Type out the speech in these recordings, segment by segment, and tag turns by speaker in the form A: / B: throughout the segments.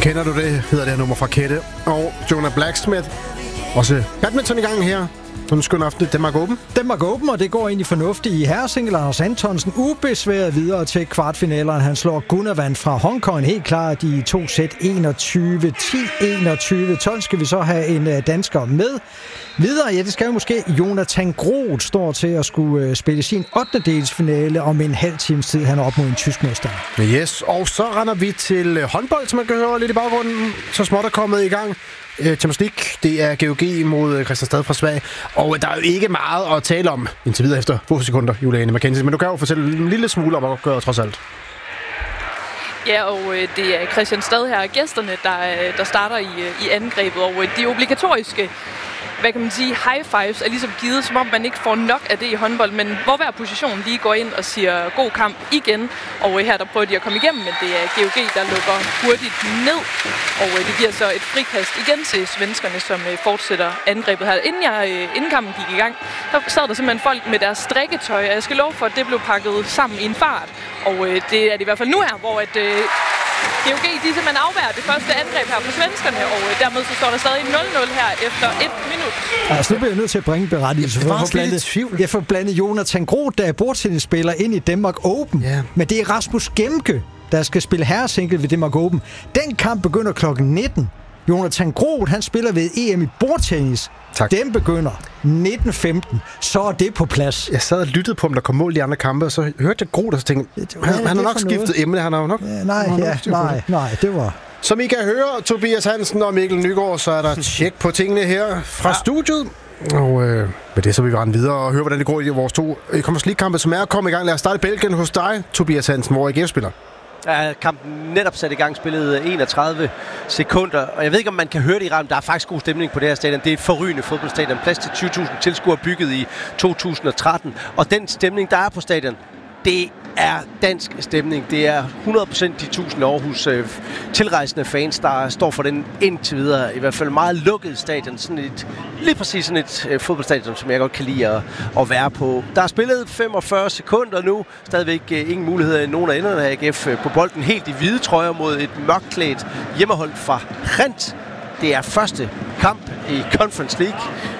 A: Kender du det, hedder det her nummer fra Kette og Jonah Blacksmith. Også badminton i gang her. Sådan en skøn aften. Danmark Open.
B: Danmark Open, og det går egentlig fornuftigt i herresingle. Anders Antonsen ubesværet videre til kvartfinalerne. Han slår Gunnarsson fra Hongkong helt klart i 2 sæt 21-10, 21-12. Skal vi så have en dansker med videre? Ja, det skal jo måske. Jonathan Groth står til at skulle spille sin 8. finale om en halv times tid. Han er op mod en tysk modstander.
A: Yes, og så render vi til håndbold, som man kan høre lidt i baggrunden. Så småt er kommet i gang. Champions League, det er GOG mod Kristianstad fra Sverige. Og der er jo ikke meget at tale om indtil videre efter få sekunder, Juliane Mackenzie. Men du kan jo fortælle en lille smule om at gøre trods alt.
C: Ja, og det er Kristianstad her, gæsterne, der starter i angrebet. Og de obligatoriske, hvad kan man sige, high fives er ligesom givet, som om man ikke får nok af det i håndbold, men hvor hver position lige går ind og siger god kamp igen. Og her der prøver de at komme igennem, men det er GOG, der lukker hurtigt ned. Og det giver så et frikast igen til svenskerne, som fortsætter angrebet her. Inden kampen gik i gang, der sad der simpelthen folk med deres strikketøj, og jeg skal love for, at det blev pakket sammen i en fart. Og det er det i hvert fald nu her, hvor GOG, de simpelthen afværger det første angreb her på svenskerne, og dermed så står der stadig 0-0 her efter 1 minut.
B: Altså, nu bliver jeg nødt til at bringe berettigelse for at få blandet Jonathan Groth, der er bordtennisspiller, ind i Danmark Open. Yeah. Men det er Rasmus Gemke, der skal spille herresingle ved Danmark Open. Den kamp begynder klokken 19. Jonathan Groth, han spiller ved EM i bordtennis. Tak. Den begynder 19.15. Så er det på plads.
A: Jeg sad og lyttede på, om der kom mål i andre kampe, og så hørte jeg Groth, og så tænkte han har nok skiftet emne. Han har jo nok...
B: Nej, det var...
A: Som I kan høre, Tobias Hansen og Mikkel Nygaard, så er der tjek på tingene her fra studiet. Og med det så vil vi rende videre og høre, hvordan det går i vores 2 Champions League-kampe, som er kommet i gang. Lad os starte i Belgien hos dig, Tobias Hansen, hvor AGF spiller.
D: Ja, kampen netop sat i gang, spillet 31 sekunder, og jeg ved ikke, om man kan høre det i rammen. Der er faktisk god stemning på det her stadion. Det er et forrygende fodboldstadion. Plads til 20.000 tilskuere bygget i 2013. Og den stemning, der er på stadion, det er dansk stemning. Det er 100% de 1000 Aarhus tilrejsende fans, der står for den indtil videre. I hvert fald meget lukket stadion. Lige præcis sådan et fodboldstadion, som jeg godt kan lide at være på. Der er spillet 45 sekunder nu. Stadigvæk ingen muligheder i nogen af enderne af AGF på bolden. Helt i hvide trøjer mod et mørkklædt hjemmehold fra Gent. Det er første kamp i Conference League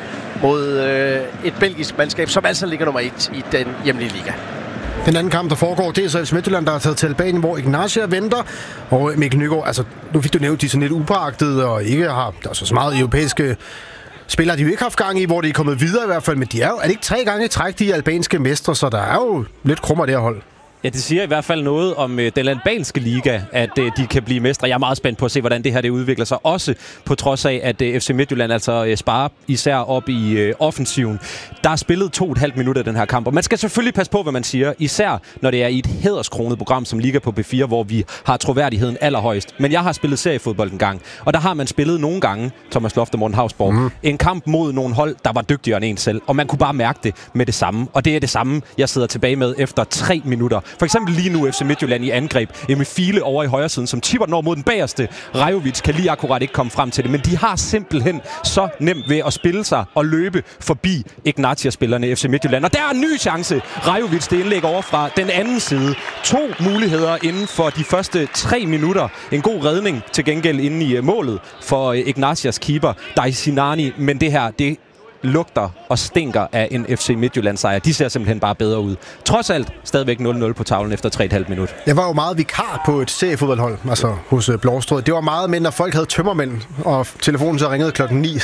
D: mod et belgisk mandskab, som altså ligger nummer 1 i den hjemlige liga.
A: Den anden kamp, der foregår, det er så FC Midtjylland, der har taget til Albanien, hvor Ignacia venter. Og Mikkel Nygaard, altså nu fik du nævnt, de er sådan lidt upåagtede og ikke har så meget europæiske spillere, de jo ikke haft gang i, hvor de er kommet videre i hvert fald. Men de er det ikke 3 gange i træk, de albanske mestre, så der er jo lidt krummer det her hold.
E: Ja, det siger i hvert fald noget om den albanske liga, at de kan blive mestre. Jeg er meget spændt på at se, hvordan det her det udvikler sig. Også på trods af, at FC Midtjylland altså sparer især op i offensiven. Der er spillet 2,5 minutter af den her kamp, og man skal selvfølgelig passe på, hvad man siger. Især når det er i et hæderskronet program som Liga på B4, hvor vi har troværdigheden allerhøjst. Men jeg har spillet seriefodbold en gang, og der har man spillet nogle gange, Thomas Loft og Morten Hausborg, en kamp mod nogle hold, der var dygtigere end en selv. Og man kunne bare mærke det med det samme. Og det er det samme, jeg sidder tilbage med efter 3 minutter. For eksempel lige nu FC Midtjylland i angreb. Emil Fiele over i højre siden, som tipper den over mod den bagerste. Rajovic kan lige akkurat ikke komme frem til det, men de har simpelthen så nemt ved at spille sig og løbe forbi Ignatia-spillerne i FC Midtjylland. Og der er en ny chance. Rajovic, det indlæg over fra den anden side. 2 muligheder inden for de første 3 minutter. En god redning til gengæld inde i målet for Ignatias keeper, Daisinani. Men det her, det lugter og stinker af en FC Midtjylland-sejr. De ser simpelthen bare bedre ud. Trods alt stadigvæk 0-0 på tavlen efter 3,5 minut.
A: Jeg var jo meget vikar på et seriefodboldhold, altså hos Blåstrød. Det var meget mindre, folk havde tømmermænd, og telefonen så ringede klokken 9.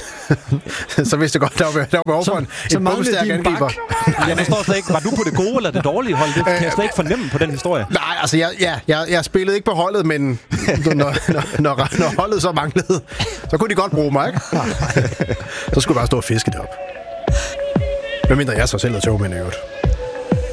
A: Så vidste jeg godt, der var over en bogstærk angriber.
E: Jeg forstår slet ikke, var du på det gode eller det dårlige hold? Det kan jeg slet ikke fornemme på den historie.
A: Nej, altså jeg spillede ikke på holdet, men når holdet så manglede, så kunne de godt bruge mig, ikke? Så skulle jeg bare stå og fiske det op. Hvad mindre jeg så selv havde tømmermænd i øvrigt.